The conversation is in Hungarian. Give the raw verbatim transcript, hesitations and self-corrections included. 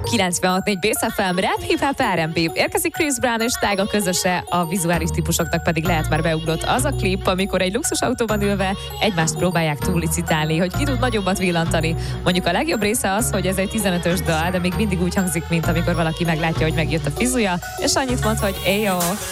kilencvenhat négy Bész ef em, Rap, Hip Hop, er end bé. Érkezik Chris Brown és Tyga közöse, a vizuális típusoknak pedig lehet már beugrott az a klip, amikor egy luxusautóban ülve egymást próbálják túllicitálni, hogy ki tud nagyobbat villantani. Mondjuk a legjobb része az, hogy ez egy tizenötös dal, de még mindig úgy hangzik, mint amikor valaki meglátja, hogy megjött a fizuja, és annyit mond, hogy éjjó.